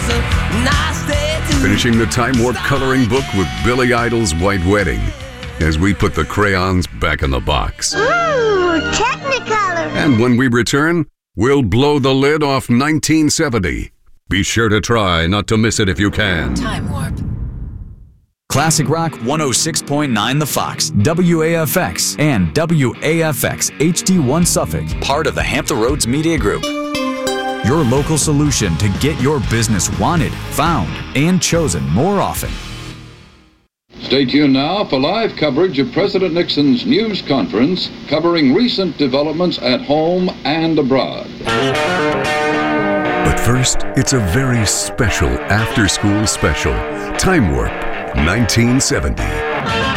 Finishing the Time Warp coloring book with Billy Idol's White Wedding as we put the crayons back in the box. Ooh, Technicolor. And when we return, we'll blow the lid off 1970. Be sure to try not to miss it if you can. Time Warp. Classic Rock 106.9 The Fox, WAFX, and WAFX HD1 Suffolk, part of the Hampton Roads Media Group. Your local solution to get your business wanted, found, and chosen more often. Stay tuned now for live coverage of President Nixon's news conference covering recent developments at home and abroad. But first, it's a very special after-school special, Time Warp 1970.